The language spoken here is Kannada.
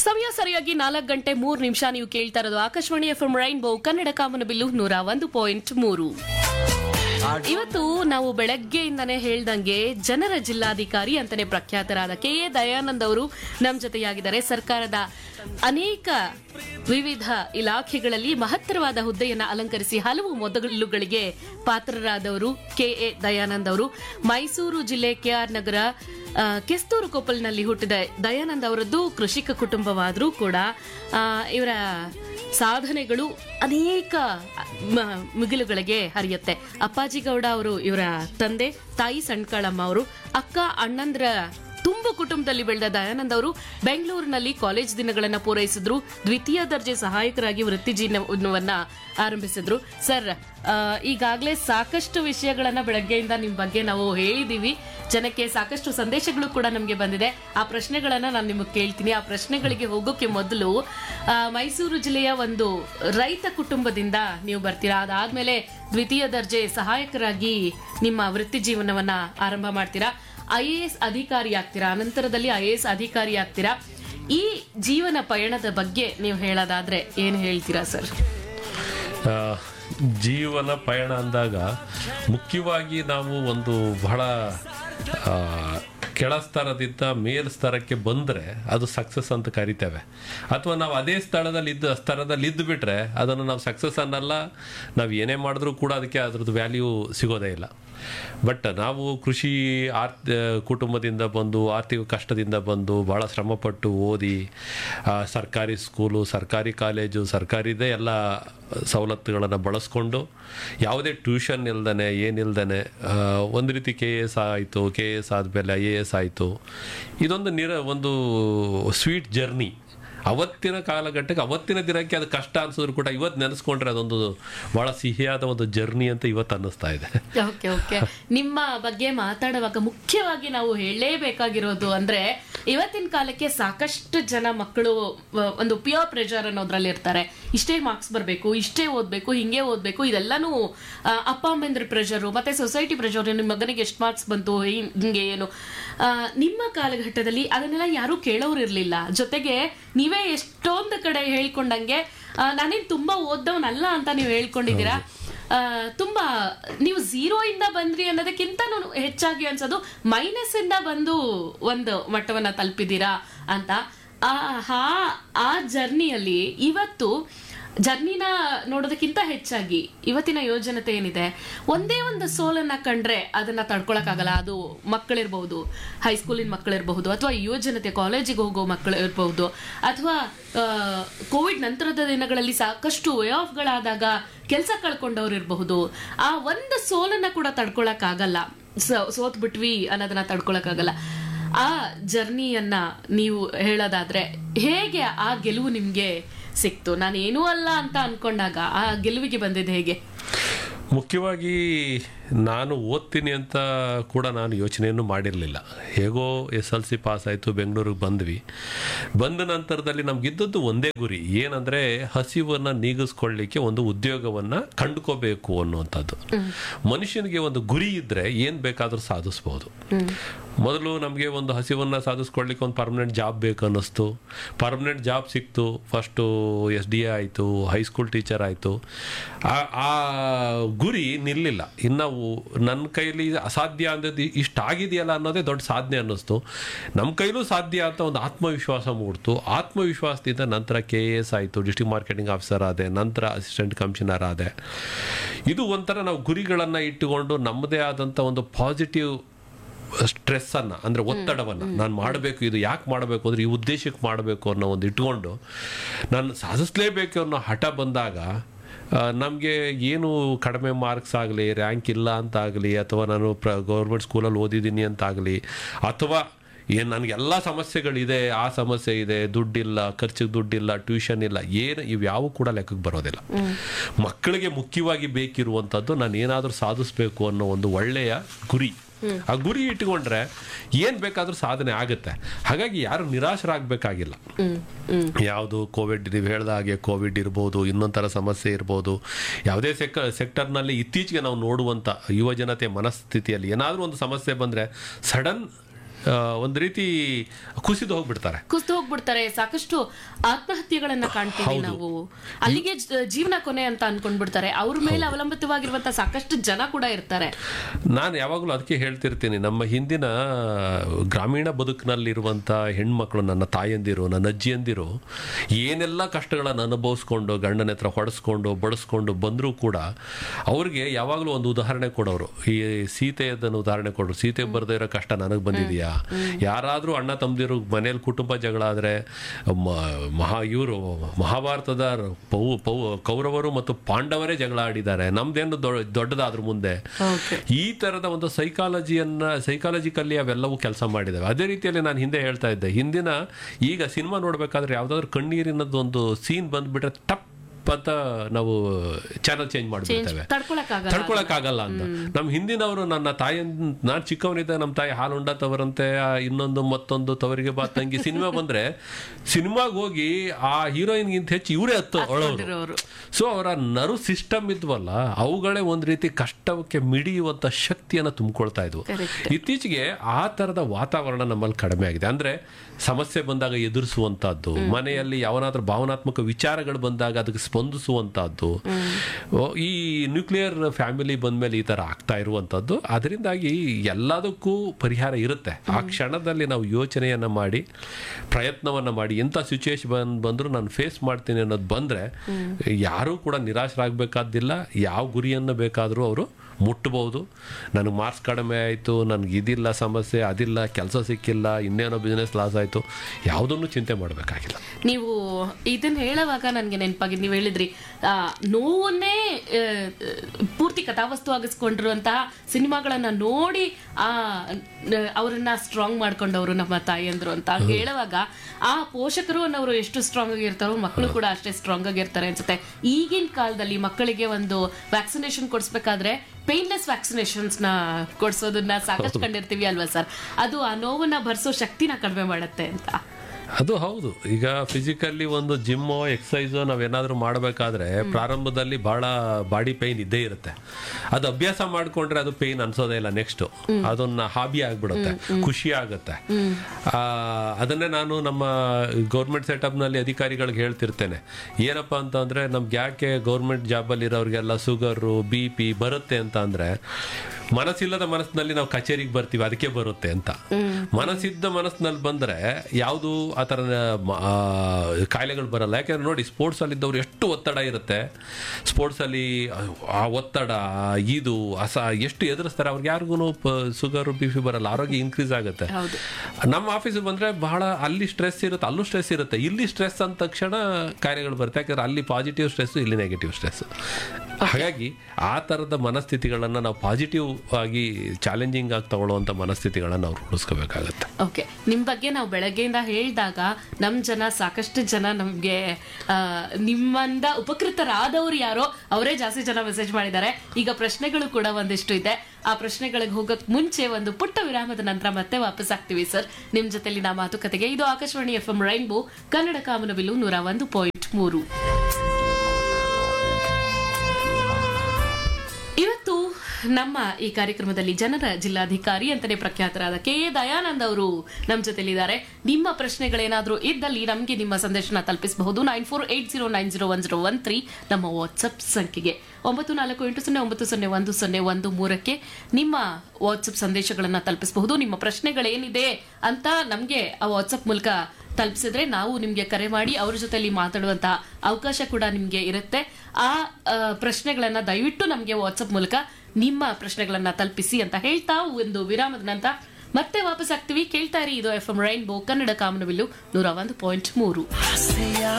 ಸಮಯ ಸರಿಯಾಗಿ 4:03 ನೀವು ಕೇಳ್ತಾ ಇರೋದು ಆಕಾಶವಾಣಿ ಎಫ್ಎಂ ರೈನ್ಬೋ ಕನ್ನಡ ಕಾಮನಬಿಲ್ಲು 101.3. ಇವತ್ತು ನಾವು ಬೆಳಗ್ಗೆಯಿಂದನೇ ಹೇಳ್ದಂಗೆ ಜನರ ಜಿಲ್ಲಾಧಿಕಾರಿ ಅಂತಾನೆ ಪ್ರಖ್ಯಾತರಾದ ಕೆ.ಎ. ದಯಾನಂದ್ ಅವರು ನಮ್ಮ ಜೊತೆಯಾಗಿದ್ದಾರೆ. ಸರ್ಕಾರದ ಅನೇಕ ವಿವಿಧ ಇಲಾಖೆಗಳಲ್ಲಿ ಮಹತ್ತರವಾದ ಹುದ್ದೆಯನ್ನು ಅಲಂಕರಿಸಿ ಹಲವು ಮೊದಲುಗಳಿಗೆ ಪಾತ್ರರಾದವರು ಕೆ.ಎ. ದಯಾನಂದ್ ಅವರು. ಮೈಸೂರು ಜಿಲ್ಲೆ ಕೆಆರ್ ನಗರ ಕೆಸ್ತೂರು ಕೊಪ್ಪಲ್ನಲ್ಲಿ ಹುಟ್ಟಿದ ದಯಾನಂದ್ ಅವರದ್ದು ಕೃಷಿಕ ಕುಟುಂಬವಾದರೂ ಕೂಡ ಇವರ ಸಾಧನೆಗಳು ಅನೇಕ ಮಿಗಿಲುಗಳಿಗೆ ಹರಿಯುತ್ತೆ. ಅಪ್ಪಾಜಿ ಗೌಡ ಅವರು ಇವರ ತಂದೆ, ತಾಯಿ ಸಣ್ಕಾಳಮ್ಮ ಅವರು, ಅಕ್ಕ ಅಣ್ಣಂದ್ರ ತುಂಬು ಕುಟುಂಬದಲ್ಲಿ ಬೆಳೆದ ದಯಾನಂದ್ ಅವರು ಬೆಂಗಳೂರಿನಲ್ಲಿ ಕಾಲೇಜ್ ದಿನಗಳನ್ನು ಪೂರೈಸಿದ್ರು. ದ್ವಿತೀಯ ದರ್ಜೆ ಸಹಾಯಕರಾಗಿ ವೃತ್ತಿ ಜೀವನವನ್ನ ಆರಂಭಿಸಿದ್ರು. ಸರ್, ಈಗಾಗಲೇ ಸಾಕಷ್ಟು ವಿಷಯಗಳನ್ನ ಬೆಳಗ್ಗೆಯಿಂದ ನಿಮ್ ಬಗ್ಗೆ ನಾವು ಹೇಳಿದೀವಿ. ಜನಕ್ಕೆ ಸಾಕಷ್ಟು ಸಂದೇಶಗಳು ಕೂಡ ನಮಗೆ ಬಂದಿದೆ. ಆ ಪ್ರಶ್ನೆಗಳನ್ನ ನಾನು ನಿಮಗೆ ಕೇಳ್ತೀನಿ. ಆ ಪ್ರಶ್ನೆಗಳಿಗೆ ಹೋಗೋಕೆ ಮೊದಲು ಮೈಸೂರು ಜಿಲ್ಲೆಯ ಒಂದು ರೈತ ಕುಟುಂಬದಿಂದ ನೀವು ಬರ್ತೀರಾ. ಅದಾದ್ಮೇಲೆ ದ್ವಿತೀಯ ದರ್ಜೆ ಸಹಾಯಕರಾಗಿ ನಿಮ್ಮ ವೃತ್ತಿ ಜೀವನವನ್ನ ಆರಂಭ ಮಾಡ್ತೀರಾ. IAS ಅಧಿಕಾರಿ ಆಗ್ತೀರಾ. ಅನಂತರದಲ್ಲಿ IAS ಅಧಿಕಾರಿ ಆಗ್ತೀರಾ. ಈ ಜೀವನ ಪಯಣದ ಬಗ್ಗೆ ನೀವು ಹೇಳೋದಾದ್ರೆ ಏನು ಹೇಳ್ತೀರಾ ಸರ್? ಜೀವನ ಪಯಣ ಅಂದಾಗ ಮುಖ್ಯವಾಗಿ ನಾವು ಒಂದು ಬಹಳ ಕೆಳ ಸ್ತರದಿಂದ ಮೇಲ್ ಸ್ತರಕ್ಕೆ ಬಂದರೆ ಅದು ಸಕ್ಸಸ್ ಅಂತ ಕರಿತೇವೆ. ಅಥವಾ ನಾವು ಅದೇ ಸ್ತರದಲ್ಲಿ ಇದ್ದು ಬಿಟ್ರೆ ಅದನ್ನು ನಾವು ಸಕ್ಸಸ್ ಅನ್ನಲ್ಲ. ನಾವು ಏನೇ ಮಾಡಿದ್ರೂ ಕೂಡ ಅದಕ್ಕೆ ಅದ್ರದ್ದು ವ್ಯಾಲ್ಯೂ ಸಿಗೋದೇ ಇಲ್ಲ. ಬಟ್ ನಾವು ಕೃಷಿ ಕುಟುಂಬದಿಂದ ಬಂದು ಆರ್ಥಿಕ ಕಷ್ಟದಿಂದ ಬಂದು ಭಾಳ ಶ್ರಮಪಟ್ಟು ಓದಿ ಸರ್ಕಾರಿ ಸ್ಕೂಲು, ಸರ್ಕಾರಿ ಕಾಲೇಜು, ಸರ್ಕಾರಿದೇ ಎಲ್ಲ ಸವಲತ್ತುಗಳನ್ನು ಬಳಸ್ಕೊಂಡು ಯಾವುದೇ ಟ್ಯೂಷನ್ ಇಲ್ದೇ ಏನಿಲ್ದೇ ಒಂದು ರೀತಿ KS ಆಯಿತು. KS ಆದಮೇಲೆ IAS ಆಯಿತು. ಇದೊಂದು ಒಂದು ಸ್ವೀಟ್ ಜರ್ನಿ. ಅವತ್ತಿನ ಕಾಲಘಟ್ಟಕ್ಕೆ ಅವತ್ತಿನ ದಿನಕ್ಕೆ ಅದು ಕಷ್ಟ ಅನ್ಸಿದ್ರು ಕೂಡ ಇವತ್ತು ನೆನೆಸ್ಕೊಂಡ್ರೆ ಅದೊಂದು ಬಹಳ ಸಿಹಿಯಾದ ಒಂದು ಜರ್ನಿ ಅಂತ ಇವತ್ತು ಅನ್ನಿಸ್ತಾ ಇದೆ. ಓಕೆ. ನಿಮ್ಮ ಬಗ್ಗೆ ಮಾತಾಡುವಾಗ ಮುಖ್ಯವಾಗಿ ನಾವು ಹೇಳಲೇಬೇಕಾಗಿರೋದು ಅಂದ್ರೆ ಇವತ್ತಿನ ಕಾಲಕ್ಕೆ ಸಾಕಷ್ಟು ಜನ ಮಕ್ಕಳು ಒಂದು ಪ್ಯೂರ್ ಪ್ರೆಷರ್ ಅನ್ನೋದ್ರಲ್ಲಿ ಇರ್ತಾರೆ. ಇಷ್ಟೇ ಮಾರ್ಕ್ಸ್ ಬರಬೇಕು, ಇಷ್ಟೇ ಓದ್ಬೇಕು, ಹಿಂಗೆ ಓದ್ಬೇಕು, ಇದೆಲ್ಲಾನು ಅಪ್ಪ ಅಮ್ಮಂದ್ರ ಪ್ರೆಷರು ಮತ್ತೆ ಸೊಸೈಟಿ ಪ್ರೆಷರ್. ನಿಮ್ಮ ಮಗನಿಗೆ ಎಷ್ಟು ಮಾರ್ಕ್ಸ್ ಬಂತು, ಹಿಂಗೆ ಏನು. ನಿಮ್ಮ ಕಾಲಘಟ್ಟದಲ್ಲಿ ಅದನ್ನೆಲ್ಲ ಯಾರು ಕೇಳೋರು ಇರ್ಲಿಲ್ಲ. ಜೊತೆಗೆ ನೀವೇ ಎಷ್ಟೊಂದು ಕಡೆ ಹೇಳ್ಕೊಂಡಂಗೆ ನಾನೇನ್ ತುಂಬಾ ಓದ್ದವನಲ್ಲ ಅಂತ ನೀವು ಹೇಳ್ಕೊಂಡಿದ್ದೀರಾ. ತುಂಬಾ ನೀವು 0 ಇಂದ ಬಂದ್ರಿ ಅನ್ನೋದಕ್ಕಿಂತ ಹೆಚ್ಚಾಗಿ ಅನ್ಸೋದು ಮೈನಸ್ ಇಂದ ಬಂದು ಒಂದು ಮಟ್ಟವನ್ನ ತಲುಪಿದ್ದೀರಾ ಅಂತ. ಆ ಜರ್ನಿಯಲ್ಲಿ ಇವತ್ತು ಜರ್ನಿನ ನೋಡೋದಕ್ಕಿಂತ ಹೆಚ್ಚಾಗಿ ಇವತ್ತಿನ ಯೋಜನತೆ ಏನಿದೆ, ಒಂದೇ ಒಂದು ಸೋಲನ್ನ ಕಂಡ್ರೆ ಅದನ್ನ ತಡ್ಕೊಳಕ್ಕಾಗಲ್ಲ. ಅದು ಮಕ್ಕಳಿರ್ಬಹುದು, ಹೈಸ್ಕೂಲಿನ ಮಕ್ಕಳಿರಬಹುದು, ಅಥವಾ ಯೋಜನತೆ ಕಾಲೇಜಿಗೆ ಹೋಗೋ ಮಕ್ಕಳು ಇರಬಹುದು, ಅಥವಾ ಕೋವಿಡ್ ನಂತರದ ದಿನಗಳಲ್ಲಿ ಸಾಕಷ್ಟು ವೇ ಆಫ್ಗಳಾದಾಗ ಕೆಲಸ ಕಳ್ಕೊಂಡವ್ರು ಇರಬಹುದು. ಆ ಒಂದು ಸೋಲನ್ನ ಕೂಡ ತಡ್ಕೊಳಕ್ಕಾಗಲ್ಲ. ಸೋತ್ ಬಿಟ್ವಿ ಅನ್ನೋದನ್ನ ತಡ್ಕೊಳಕ್ಕಾಗಲ್ಲ. ಆ ಜರ್ನಿಯನ್ನ ನೀವು ಹೇಳೋದಾದ್ರೆ ಹೇಗೆ ಆ ಗೆಲುವು ನಿಮ್ಗೆ ಸಿಕ್ತು? ನಾನು ಏನೂ ಅಲ್ಲ ಅಂತ ಅನ್ಕೊಂಡಾಗ ಆ ಗೆಲುವಿಗೆ ಬಂದಿದ್ದು ಹೇಗೆ? ಮುಖ್ಯವಾಗಿ ನಾನು ಓದ್ತೀನಿ ಅಂತ ಕೂಡ ನಾನು ಯೋಚನೆಯನ್ನು ಮಾಡಿರಲಿಲ್ಲ. ಹೇಗೋ SLC ಪಾಸ್ ಆಯಿತು, ಬೆಂಗಳೂರಿಗೆ ಬಂದ್ವಿ. ಬಂದ ನಂತರದಲ್ಲಿ ನಮಗಿದ್ದದ್ದು ಒಂದೇ ಗುರಿ, ಏನಂದರೆ ಹಸಿವನ್ನು ನೀಗಿಸ್ಕೊಳ್ಳಿಕ್ಕೆ ಒಂದು ಉದ್ಯೋಗವನ್ನು ಕಂಡುಕೋಬೇಕು ಅನ್ನುವಂಥದ್ದು. ಮನುಷ್ಯನಿಗೆ ಒಂದು ಗುರಿ ಇದ್ದರೆ ಏನು ಬೇಕಾದರೂ ಸಾಧಿಸ್ಬೋದು. ಮೊದಲು ನಮಗೆ ಒಂದು ಹಸಿವನ್ನು ಸಾಧಿಸ್ಕೊಳ್ಳಿಕ್ಕೆ ಒಂದು ಪರ್ಮನೆಂಟ್ ಜಾಬ್ ಬೇಕು ಅನ್ನಿಸ್ತು. ಪರ್ಮನೆಂಟ್ ಜಾಬ್ ಸಿಕ್ತು. ಫಸ್ಟು SDA ಆಯಿತು, ಹೈಸ್ಕೂಲ್ ಟೀಚರ್ ಆಯಿತು. ಆ ಗುರಿ ನಿಲ್ಲಿಲ್ಲ. ಇನ್ನು ನನ್ನ ಕೈಲಿ ಅಸಾಧ್ಯ ಅಂದದ್ದು ಇಷ್ಟಾಗಿದೆಯಲ್ಲ ಅನ್ನೋದೇ ದೊಡ್ಡ ಸಾಧನೆ ಅನ್ನಿಸ್ತು. ನಮ್ಮ ಕೈಲೂ ಸಾಧ್ಯ ಅಂತ ಒಂದು ಆತ್ಮವಿಶ್ವಾಸ ಮೂಡ್ತು. ಆತ್ಮವಿಶ್ವಾಸದಿಂದ ನಂತರ KAS ಆಯಿತು, ಡಿಸ್ಟ್ರಿಕ್ಟ್ ಮಾರ್ಕೆಟಿಂಗ್ ಆಫೀಸರ್ ಆದೆ, ನಂತರ ಅಸಿಸ್ಟೆಂಟ್ ಕಮಿಷನರ್ ಆದೆ. ಇದು ಒಂಥರ ನಾವು ಗುರಿಗಳನ್ನು ಇಟ್ಟುಕೊಂಡು ನಮ್ಮದೇ ಆದಂಥ ಒಂದು ಪಾಸಿಟಿವ್ ಸ್ಟ್ರೆಸ್ಸನ್ನು, ಅಂದರೆ ಒತ್ತಡವನ್ನು, ನಾನು ಮಾಡಬೇಕು, ಇದು ಯಾಕೆ ಮಾಡಬೇಕು ಅಂದರೆ ಈ ಉದ್ದೇಶಕ್ಕೆ ಮಾಡಬೇಕು ಅನ್ನೋ ಒಂದು ಇಟ್ಕೊಂಡು ನಾನು ಸಾಧಿಸಲೇಬೇಕು ಅನ್ನೋ ಹಠ ಬಂದಾಗ ನಮಗೆ ಏನು ಕಡಿಮೆ ಮಾರ್ಕ್ಸ್ ಆಗಲಿ, ರ್ಯಾಂಕ್ ಇಲ್ಲ ಅಂತಾಗಲಿ, ಅಥವಾ ನಾನು ಗೌರ್ಮೆಂಟ್ ಸ್ಕೂಲಲ್ಲಿ ಓದಿದ್ದೀನಿ ಅಂತಾಗಲಿ, ಅಥವಾ ಏನು ನನಗೆಲ್ಲ ಸಮಸ್ಯೆಗಳಿದೆ, ಆ ಸಮಸ್ಯೆ ಇದೆ, ದುಡ್ಡಿಲ್ಲ, ಖರ್ಚಿಗೆ ದುಡ್ಡಿಲ್ಲ, ಟ್ಯೂಷನ್ ಇಲ್ಲ, ಏನು ಇವ್ಯಾವು ಕೂಡ ಲೆಕ್ಕಕ್ಕೆ ಬರೋದಿಲ್ಲ. ಮಕ್ಕಳಿಗೆ ಮುಖ್ಯವಾಗಿ ಬೇಕಿರುವಂಥದ್ದು ನಾನು ಏನಾದರೂ ಸಾಧಿಸಬೇಕು ಅನ್ನೋ ಒಂದು ಒಳ್ಳೆಯ ಗುರಿ. ಆ ಗುರಿ ಇಟ್ಕೊಂಡ್ರೆ ಏನ್ ಬೇಕಾದ್ರೂ ಸಾಧನೆ ಆಗುತ್ತೆ. ಹಾಗಾಗಿ ಯಾರು ನಿರಾಶರಾಗಬೇಕಾಗಿಲ್ಲ. ಯಾವುದು ಕೋವಿಡ್, ನೀವು ಹೇಳ್ದ ಹಾಗೆ ಕೋವಿಡ್ ಇರ್ಬೋದು, ಇನ್ನೊಂಥರ ಸಮಸ್ಯೆ ಇರ್ಬೋದು, ಯಾವುದೇ ಸೆಕ್ಟರ್ನಲ್ಲಿ ಇತ್ತೀಚೆಗೆ ನಾವು ನೋಡುವಂಥ ಯುವ ಜನತೆ ಮನಸ್ಥಿತಿಯಲ್ಲಿ ಏನಾದರೂ ಒಂದು ಸಮಸ್ಯೆ ಬಂದರೆ ಸಡನ್ ಒಂದು ರೀತಿ ಕುಸಿದು ಹೋಗ್ಬಿಡ್ತಾರೆ. ಸಾಕಷ್ಟು ಆತ್ಮಹತ್ಯೆಗಳನ್ನ ಕಾಣ್ತೀವಿ ನಾವು. ಅಲ್ಲಿಗೆ ಜೀವನ ಕೊನೆ ಅಂತ ಅನ್ಕೊಂಡ್ಬಿಡ್ತಾರೆ. ಅವ್ರ ಮೇಲೆ ಅವಲಂಬಿತವಾಗಿರುವಂತ ಸಾಕಷ್ಟು ಜನ ಕೂಡ ಇರ್ತಾರೆ. ನಾನು ಯಾವಾಗಲೂ ಅದಕ್ಕೆ ಹೇಳ್ತಿರ್ತೀನಿ, ನಮ್ಮ ಹಿಂದಿನ ಗ್ರಾಮೀಣ ಬದುಕಿನಲ್ಲಿರುವಂಥ ಹೆಣ್ಮಕ್ಳು, ನನ್ನ ತಾಯಂದಿರು, ನನ್ನ ಅಜ್ಜಿಯಂದಿರು ಏನೆಲ್ಲ ಕಷ್ಟಗಳನ್ನು ಅನುಭವಿಸ್ಕೊಂಡು ಗಂಡನ ಹತ್ರ ಹೊಡೆಸ್ಕೊಂಡು ಬಡಿಸ್ಕೊಂಡು ಬಂದರೂ ಕೂಡ ಅವ್ರಿಗೆ ಯಾವಾಗಲೂ ಒಂದು ಉದಾಹರಣೆ ಕೊಡೋರು. ಈ ಸೀತೆಯದನ್ನು ಉದಾಹರಣೆ ಕೊಡೋರು. ಸೀತೆ ಬರದೇ ಇರೋ ಕಷ್ಟ ನನಗೆ ಬಂದಿದೆಯಾ? ಯಾರಾದರೂ ಅಣ್ಣ ತಮ್ಮದಿರು ಮನೇಲಿ ಕುಟುಂಬ ಜಗಳ ಆದರೆ ಇವರು ಮಹಾಭಾರತದ ಕೌರವರು ಮತ್ತು ಪಾಂಡವರೇ ಜಗಳ ಆಡಿದ್ದಾರೆ, ನಮ್ದೇನು ದೊಡ್ಡದಾದ್ರ ಮುಂದೆ. ಈ ತರದ ಒಂದು ಸೈಕಾಲಜಿಕಲ್ಲಿ ಅವೆಲ್ಲವೂ ಕೆಲಸ ಮಾಡಿದಾವೆ. ಅದೇ ರೀತಿಯಲ್ಲಿ ನಾನು ಹಿಂದೆ ಹೇಳ್ತಾ ಇದ್ದೆ, ಹಿಂದಿನ ಈಗ ಸಿನಿಮಾ ನೋಡ್ಬೇಕಾದ್ರೆ ಯಾವ್ದಾದ್ರು ಕಣ್ಣೀರಿನದ್ದು ಒಂದು ಸೀನ್ ಬಂದ್ಬಿಟ್ರೆ ಟಪ್ ಅಂತ ನಾವು ಚಾನಲ್ ಚೇಂಜ್ ಮಾಡಿಬಿಡ್ತೇವೆ, ತಡ್ಕೊಳಕ್ಕಾಗಲ್ಲ ಅಂತ. ನಮ್ಮ ಹಿಂದಿನವರು, ನನ್ನ ತಾಯಿ, ನಾನು ಚಿಕ್ಕವನಿದ್ದ ನಮ್ಮ ತಾಯಿ ಹಾಲು ಉಂಡ ತವರಂತೆ, ಇನ್ನೊಂದು ಮತ್ತೊಂದು ತವರಿಗೆ ಬಾ ತಂಗಿ ಸಿನಿಮಾ ಬಂದ್ರೆ ಸಿನಿಮಾಗೆ ಹೋಗಿ ಆ ಹೀರೋಯಿನ್ಗಿಂತ ಹೆಚ್ಚು ಇವರೇ ಅಳೋರು. ಸೊ ಅವರ ನರ್ವ್ ಸಿಸ್ಟಮ್ ಇದ್ವಲ್ಲ, ಅವುಗಳೇ ಒಂದು ರೀತಿ ಕಷ್ಟಕ್ಕೆ ಮಿಡಿಯುವಂತ ಶಕ್ತಿಯನ್ನು ತುಂಬಿಕೊಳ್ತಾ ಇದ್ವು. ಇತ್ತೀಚೆಗೆ ಆ ತರದ ವಾತಾವರಣ ನಮ್ಮಲ್ಲಿ ಕಡಿಮೆ ಆಗಿದೆ. ಅಂದ್ರೆ ಸಮಸ್ಯೆ ಬಂದಾಗ ಎದುರಿಸುವಂತಹದ್ದು, ಮನೆಯಲ್ಲಿ ಯಾವನಾದ್ರೂ ಭಾವನಾತ್ಮಕ ವಿಚಾರಗಳು ಬಂದಾಗ ಅದಕ್ಕೆ ಸ್ಪಂದಿಸುವಂತಹದ್ದು, ಈ ನ್ಯೂಕ್ಲಿಯರ್ ಫ್ಯಾಮಿಲಿ ಬಂದ್ಮೇಲೆ ಈ ತರ ಆಗ್ತಾ ಇರುವಂತದ್ದು. ಅದರಿಂದಾಗಿ ಎಲ್ಲದಕ್ಕೂ ಪರಿಹಾರ ಇರುತ್ತೆ. ಆ ಕ್ಷಣದಲ್ಲಿ ನಾವು ಯೋಚನೆಯನ್ನ ಮಾಡಿ, ಪ್ರಯತ್ನವನ್ನ ಮಾಡಿ, ಎಂಥ ಸಿಚುವೇಶನ್ ಬಂದರೂ ನಾನು ಫೇಸ್ ಮಾಡ್ತೀನಿ ಅನ್ನೋದು ಬಂದ್ರೆ ಯಾರೂ ಕೂಡ ನಿರಾಶರಾಗಬೇಕಾದಿಲ್ಲ. ಯಾವ ಗುರಿಯನ್ನು ಬೇಕಾದರೂ ಅವರು ಮುಟ್ಟಬಹುದು. ನನಗೆ ಮಾರ್ಕ್ಸ್ ಕಡಿಮೆ ಆಯಿತು, ನನಗೆ ಇದಿಲ್ಲ ಸಮಸ್ಯೆ, ಅದಿಲ್ಲ, ಕೆಲಸ ಸಿಕ್ಕಿಲ್ಲ, ಇನ್ನೇನೋ ಬಿಸ್ನೆಸ್ ಲಾಸ್ ಆಯಿತು, ಯಾವುದನ್ನು ಚಿಂತೆ ಮಾಡಬೇಕಾಗಿಲ್ಲ. ನೀವು ಇದನ್ನ ಹೇಳುವಾಗ ನನಗೆ ನೆನಪಾಗಿದ್ದು, ನೀವು ಹೇಳಿದ್ರಿ ನೋವನ್ನೇ ಪೂರ್ತಿ ಕಥಾವಸ್ತು ಆಗಿಸ್ಕೊಂಡಿರುವಂತಹ ಸಿನಿಮಾಗಳನ್ನ ನೋಡಿ ಅವರನ್ನ ಸ್ಟ್ರಾಂಗ್ ಮಾಡ್ಕೊಂಡವರು ನಮ್ಮ ತಾಯಿಯಂದ್ರು ಅಂತ ಹೇಳುವಾಗ, ಆ ಪೋಷಕರು ಅನ್ನೋರು ಎಷ್ಟು ಸ್ಟ್ರಾಂಗ್ ಆಗಿರ್ತಾರೋ ಮಕ್ಕಳು ಕೂಡ ಅಷ್ಟೇ ಸ್ಟ್ರಾಂಗ್ ಆಗಿರ್ತಾರೆ ಅನ್ಸುತ್ತೆ. ಈಗಿನ ಕಾಲದಲ್ಲಿ ಮಕ್ಕಳಿಗೆ ಒಂದು ವ್ಯಾಕ್ಸಿನೇಷನ್ ಕೊಡಿಸ್ಬೇಕಾದ್ರೆ ಪೇನ್ಲೆಸ್ ವ್ಯಾಕ್ಸಿನೇಷನ್ಸ್ ನ ಕೊಡ್ಸೋದನ್ನ ಸಾಕಷ್ಟು ಕಂಡಿರ್ತೀವಿ ಅಲ್ವಾ ಸರ್? ಅದು ಆ ನೋವನ್ನ ಭರಿಸೋ ಶಕ್ತಿನ ಕಡಿಮೆ ಮಾಡುತ್ತೆ ಅಂತ. ಅದು ಹೌದು. ಈಗ ಫಿಸಿಕಲಿ ಒಂದು ಜಿಮ್ಮೋ ಎಕ್ಸಸೈಸೋ ನಾವೇನಾದ್ರೂ ಮಾಡಬೇಕಾದ್ರೆ ಪ್ರಾರಂಭದಲ್ಲಿ ಬಹಳ ಬಾಡಿ ಪೈನ್ ಇದ್ದೇ ಇರುತ್ತೆ. ಅದು ಅಭ್ಯಾಸ ಮಾಡ್ಕೊಂಡ್ರೆ ಅದು ಪೈನ್ ಅನ್ಸೋದೇ ಇಲ್ಲ. ನೆಕ್ಸ್ಟ್ ಅದನ್ನ ಹಾಬಿ ಆಗ್ಬಿಡುತ್ತೆ, ಖುಷಿ ಆಗುತ್ತೆ. ಅದನ್ನೇ ನಾನು ನಮ್ಮ ಗೌರ್ಮೆಂಟ್ ಸೆಟಪ್ ನಲ್ಲಿ ಅಧಿಕಾರಿಗಳಿಗೆ ಹೇಳ್ತಿರ್ತೇನೆ, ಏನಪ್ಪಾ ಅಂತಂದ್ರೆ ನಮ್ಗೆ ಯಾಕೆ ಗೌರ್ಮೆಂಟ್ ಜಾಬ್ ಅಲ್ಲಿ ಇರೋರಿಗೆಲ್ಲ ಶುಗರು BP ಬರುತ್ತೆ ಅಂತ ಅಂದ್ರೆ, ಮನಸ್ಸಿಲ್ಲದ ಮನಸ್ಸಿನಲ್ಲಿ ನಾವು ಕಚೇರಿಗೆ ಬರ್ತೀವಿ ಅದಕ್ಕೆ ಬರುತ್ತೆ ಅಂತ. ಮನಸ್ಸಿದ್ದ ಮನಸ್ಸಿನಲ್ಲಿ ಬಂದ್ರೆ ಯಾವುದು ಆ ಥರ ಕಾಯಿಲೆಗಳು ಬರಲ್ಲ. ಯಾಕೆಂದ್ರೆ ನೋಡಿ, ಸ್ಪೋರ್ಟ್ಸ್ ಅಲ್ಲಿ ಇದ್ದವ್ರು ಎಷ್ಟು ಒತ್ತಡ ಇರುತ್ತೆ, ಸ್ಪೋರ್ಟ್ಸ್ ಅಲ್ಲಿ ಆ ಒತ್ತಡ ಇದು ಎಷ್ಟು ಎದುರಿಸ್ತಾರೆ, ಅವ್ರಿಗೆ ಯಾರಿಗೂ ಶುಗರ್ BP ಬರಲ್ಲ, ಆರೋಗ್ಯ ಇನ್ಕ್ರೀಸ್ ಆಗುತ್ತೆ. ನಮ್ಮ ಆಫೀಸಿಗೆ ಬಂದ್ರೆ ಬಹಳ ಅಲ್ಲಿ ಸ್ಟ್ರೆಸ್ ಇರುತ್ತೆ, ಅಲ್ಲೂ ಸ್ಟ್ರೆಸ್ ಇರುತ್ತೆ. ಇಲ್ಲಿ ಸ್ಟ್ರೆಸ್ ಅಂದ ತಕ್ಷಣ ಕಾಯಿಲೆಗಳು ಬರುತ್ತೆ, ಯಾಕಂದ್ರೆ ಅಲ್ಲಿ ಪಾಸಿಟಿವ್ ಸ್ಟ್ರೆಸ್, ಇಲ್ಲಿ ನೆಗೆಟಿವ್ ಸ್ಟ್ರೆಸ್. ಹಾಗಾಗಿ ಆ ಥರದ ಮನಸ್ಥಿತಿಗಳನ್ನು ನಾವು ಪಾಸಿಟಿವ್ ಆಗಿ ಚಾಲೆಂಜಿಂಗ್ ಆಗಿ ತಗೊಳ್ಳುವಂಥ ಮನಸ್ಥಿತಿಗಳನ್ನು ನಾವು ರೂಢಿಸ್ಕೋಬೇಕಾಗತ್ತೆ. ಓಕೆ, ನಿಮ್ಮ ಬಗ್ಗೆ ನಾವು ಬೆಳಗ್ಗೆಯಿಂದ ಹೇಳಿದಾಗ ನಮ್ಮ ಜನ, ಸಾಕಷ್ಟು ಜನ ನಮಗೆ ನಿಮ್ಮಿಂದ ಉಪಕೃತರಾದವರು ಯಾರೋ ಅವರೇ ಜಾಸ್ತಿ ಜನ ಮೆಸೇಜ್ ಮಾಡಿದ್ದಾರೆ. ಈಗ ಪ್ರಶ್ನೆಗಳು ಕೂಡ ಒಂದಿಷ್ಟು ಇದೆ. ಆ ಪ್ರಶ್ನೆಗಳಿಗೆ ಹೋಗಕ್ ಮುಂಚೆ ಒಂದು ಪುಟ್ಟ ವಿರಾಮದ ನಂತರ ಮತ್ತೆ ವಾಪಸ್ ಆಗ್ತೀವಿ ಸರ್ ನಿಮ್ ಜೊತೆಲಿ ನಾ ಮಾತುಕತೆಗೆ. ಇದು ಆಕಾಶವಾಣಿ FM ರೈನ್ಬೋ ಕನ್ನಡ ಕಾಮನಬಿಲ್ಲು 101.3. ಇವತ್ತು ನಮ್ಮ ಈ ಕಾರ್ಯಕ್ರಮದಲ್ಲಿ ಜನರ ಜಿಲ್ಲಾಧಿಕಾರಿ ಅಂತಾನೆ ಪ್ರಖ್ಯಾತರಾದ KA ದಯಾನಂದ್ ಅವರು ನಮ್ಮ ಜೊತೆಲಿದ್ದಾರೆ. ನಿಮ್ಮ ಪ್ರಶ್ನೆಗಳೇನಾದ್ರೂ ಇದ್ದಲ್ಲಿ ನಮಗೆ ನಿಮ್ಮ ಸಂದೇಶನ ತಲುಪಿಸಬಹುದು. 9480901013 ನಮ್ಮ ವಾಟ್ಸ್ಆಪ್ ಸಂಖ್ಯೆಗೆ. 9480901013 ನಿಮ್ಮ ವಾಟ್ಸ್ಆಪ್ ಸಂದೇಶಗಳನ್ನ ತಲುಪಿಸಬಹುದು. ನಿಮ್ಮ ಪ್ರಶ್ನೆಗಳೇನಿದೆ ಅಂತ ನಮಗೆ ಆ ವಾಟ್ಸ್ಆಪ್ ಮೂಲಕ ತಲುಪಿಸಿದ್ರೆ ನಾವು ನಿಮ್ಗೆ ಕರೆ ಮಾಡಿ ಅವ್ರ ಜೊತೆಲಿ ಮಾತಾಡುವಂತಹ ಅವಕಾಶ ಕೂಡ ನಿಮ್ಗೆ ಇರುತ್ತೆ. ಆ ಪ್ರಶ್ನೆಗಳನ್ನ ದಯವಿಟ್ಟು ನಮ್ಗೆ ವಾಟ್ಸ್ಆಪ್ ಮೂಲಕ ನಿಮ್ಮ ಪ್ರಶ್ನೆಗಳನ್ನ ತಲುಪಿಸಿ ಅಂತ ಹೇಳ್ತಾ ಒಂದು ವಿರಾಮದ ನಂತರ ಮತ್ತೆ ವಾಪಸ್ ಆಗ್ತೀವಿ. ಕೇಳ್ತಾ ಇರಿ, ಇದು FM ರೈನ್ಬೋ ಕನ್ನಡ ಕಾಮನಬಿಲ್ಲು 101.3.